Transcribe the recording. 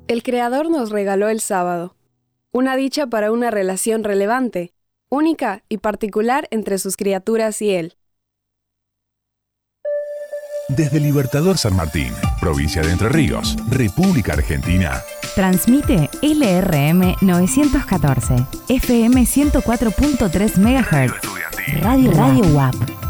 El Creador nos regaló el sábado, una dicha para una relación relevante, única y particular entre sus criaturas y Él. Desde Libertador San Martín, provincia de Entre Ríos, República Argentina. Transmite LRM 914, FM 104.3 MHz, Radio UAP.